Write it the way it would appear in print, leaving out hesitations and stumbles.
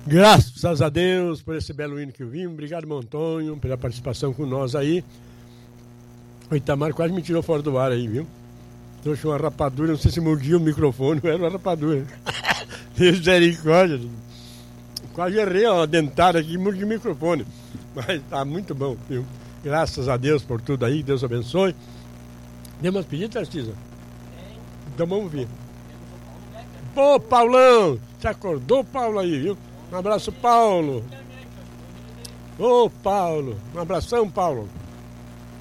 Graças a Deus por esse belo hino que ouvimos. Obrigado, Montonho, pela participação com nós aí. O Itamar quase me tirou fora do ar aí, viu? Trouxe uma rapadura, não sei se mordia o microfone, era uma rapadura. Misericórdia. Quase errei a dentada aqui e mordi o microfone. Mas tá muito bom, viu? Graças a Deus por tudo aí, Deus abençoe. Temos pedido, Tarcísio? Então vamos ver. Pô, Paulão! Você acordou, Paulo, aí, viu? Um abraço, Paulo. Ô, Paulo. Um abração, Paulo.